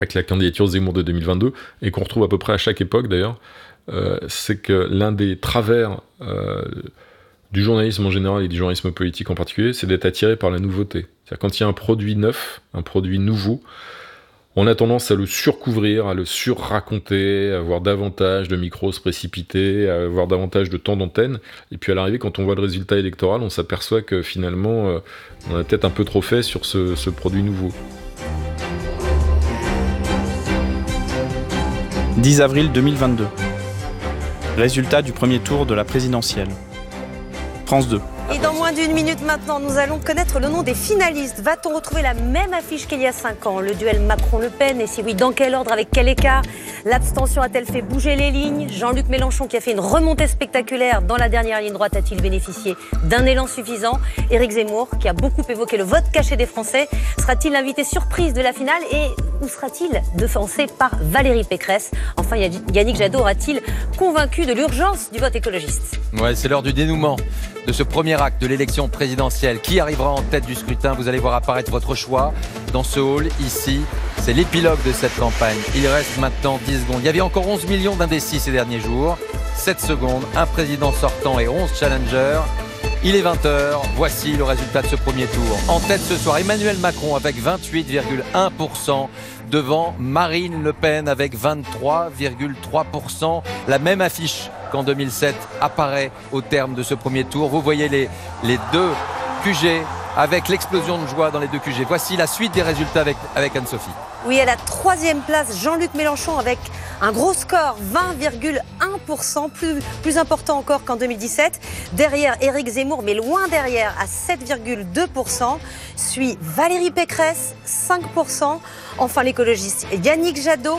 avec la candidature Zemmour de 2022, et qu'on retrouve à peu près à chaque époque d'ailleurs, c'est que l'un des travers du journalisme en général et du journalisme politique en particulier, c'est d'être attiré par la nouveauté. C'est-à-dire quand il y a un produit neuf, un produit nouveau, on a tendance à le surcouvrir, à le surraconter, à avoir davantage de micros se précipiter, à avoir davantage de temps d'antenne. Et puis à l'arrivée, quand on voit le résultat électoral, on s'aperçoit que finalement, on a peut-être un peu trop fait sur ce produit nouveau. 10 avril 2022. Résultat du premier tour de la présidentielle. France 2. Et dans moins d'une minute maintenant, nous allons connaître le nom des finalistes. Va-t-on retrouver la même affiche qu'il y a 5 ans? Le duel Macron-Le Pen, et si oui, dans quel ordre, avec quel écart? L'abstention a-t-elle fait bouger les lignes? Jean-Luc Mélenchon, qui a fait une remontée spectaculaire dans la dernière ligne droite, a-t-il bénéficié d'un élan suffisant? Éric Zemmour, qui a beaucoup évoqué le vote caché des Français, sera-t-il l'invité surprise de la finale? Et où sera-t-il devancé par Valérie Pécresse? Enfin, Yannick Jadot aura-t-il convaincu de l'urgence du vote écologiste? Ouais, c'est l'heure du dénouement de ce premier acte de l'élection présidentielle. Qui arrivera en tête du scrutin? Vous allez voir apparaître votre choix dans ce hall, ici. C'est l'épilogue de cette campagne. Il reste maintenant 10 secondes. Il y avait encore 11 millions d'indécis ces derniers jours. 7 secondes, un président sortant et 11 challengers. Il est 20h, voici le résultat de ce premier tour. En tête ce soir, Emmanuel Macron avec 28,1%, devant Marine Le Pen avec 23,3%. La même affiche qu'en 2007 apparaît au terme de ce premier tour. Vous voyez les deux QG avec l'explosion de joie dans les deux QG. Voici la suite des résultats avec Anne-Sophie. Oui, à la 3e place, Jean-Luc Mélenchon avec un gros score, 20,1%, plus important encore qu'en 2017. Derrière, Éric Zemmour, mais loin derrière, à 7,2%. Suit Valérie Pécresse, 5%. Enfin, l'écologiste Yannick Jadot,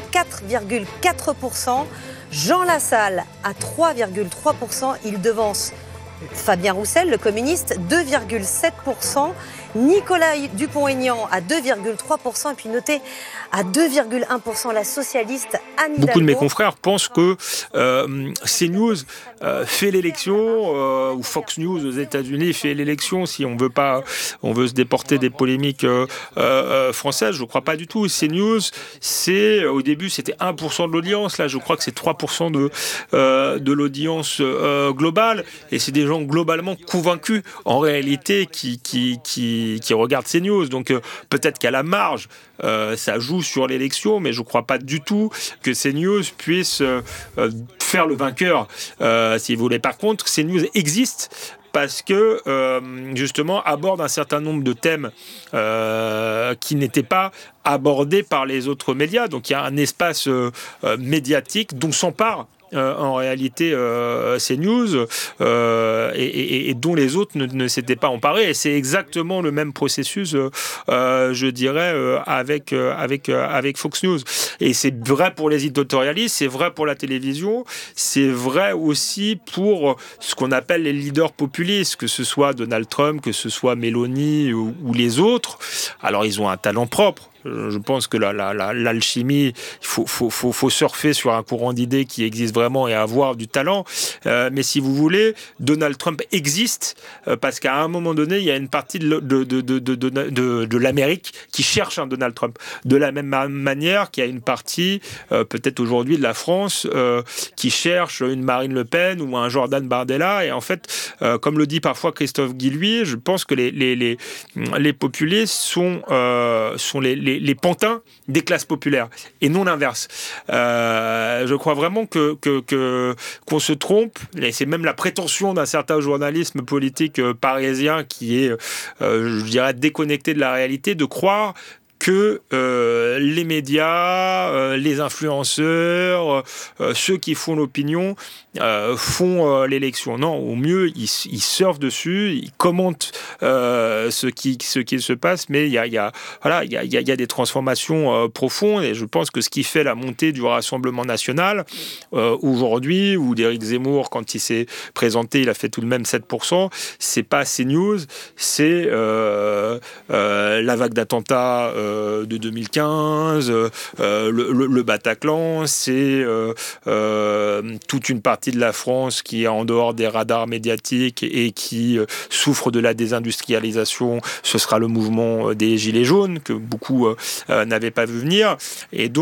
4,4%. Jean Lassalle, à 3,3%. Il devance Fabien Roussel, le communiste, 2,7%. Nicolas Dupont-Aignan à 2,3%. Et puis notez à 2,1% la socialiste Anne Hidalgo. Beaucoup de mes confrères pensent que CNews fait l'élection, ou Fox News aux États-Unis fait l'élection si on veut se déporter des polémiques françaises. Je ne crois pas du tout. CNews, au début, c'était 1% de l'audience. Là, je crois que c'est 3% de l'audience globale. Et c'est des gens globalement convaincus, en réalité, qui regardent CNews. Donc, peut-être qu'à la marge, ça joue sur l'élection, mais je ne crois pas du tout que CNews puisse faire le vainqueur, si vous voulez. Par contre, CNews existe parce que, justement, aborde un certain nombre de thèmes qui n'étaient pas abordés par les autres médias. Donc, il y a un espace médiatique dont s'empare en réalité CNews et dont les autres ne s'étaient pas emparés. Et c'est exactement le même processus, je dirais, avec Fox News. Et c'est vrai pour les éditorialistes, c'est vrai pour la télévision, c'est vrai aussi pour ce qu'on appelle les leaders populistes, que ce soit Donald Trump, que ce soit Mélanie ou les autres. Alors, ils ont un talent propre. Je pense que l'alchimie, il faut surfer sur un courant d'idées qui existe vraiment et avoir du talent. Mais si vous voulez, Donald Trump existe parce qu'à un moment donné, il y a une partie de l'Amérique qui cherche un Donald Trump. De la même manière qu'il y a une partie, peut-être aujourd'hui, de la France qui cherche une Marine Le Pen ou un Jordan Bardella. Et en fait, comme le dit parfois Christophe Guilluy, je pense que les populistes sont les pantins des classes populaires et non l'inverse. Je crois vraiment qu'on se trompe, et c'est même la prétention d'un certain journalisme politique parisien qui est, je dirais, déconnecté de la réalité, de croire que les médias, les influenceurs, ceux qui font l'opinion, font l'élection. Non, au mieux, ils surfent dessus, ils commentent ce qui se passe, mais il y a des transformations profondes, et je pense que ce qui fait la montée du Rassemblement national aujourd'hui, ou d'Éric Zemmour, quand il s'est présenté, il a fait tout de même 7%, c'est pas CNews, c'est la vague d'attentats de 2015, le Bataclan, c'est toute une partie de la France qui est en dehors des radars médiatiques et qui souffre de la désindustrialisation. Ce sera le mouvement des Gilets jaunes que beaucoup n'avaient pas vu venir. Et donc,